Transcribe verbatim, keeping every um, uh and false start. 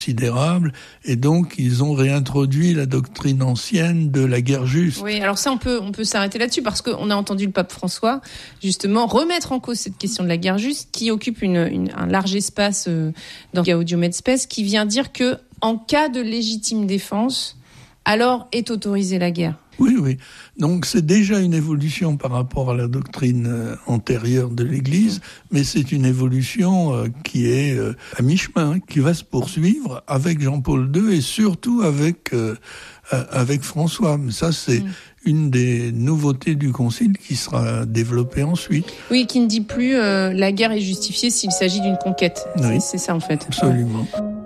considérable, et donc ils ont réintroduit la doctrine ancienne de la guerre juste. Oui, alors ça on peut on peut s'arrêter là-dessus parce qu'on a entendu le pape François justement remettre en cause cette question de la guerre juste qui occupe une, une un large espace euh, dans Gaudium et Spes, qui vient dire que en cas de légitime défense, alors est autorisée la guerre. Oui, oui. Donc c'est déjà une évolution par rapport à la doctrine euh, antérieure de l'Église, mais c'est une évolution euh, qui est euh, à mi-chemin, qui va se poursuivre avec Jean-Paul deux et surtout avec euh, avec François. Mais ça, c'est mmh. une des nouveautés du Concile qui sera développée ensuite. Oui, qui ne dit plus euh, la guerre est justifiée s'il s'agit d'une conquête. Oui. C'est, c'est ça en fait. Absolument.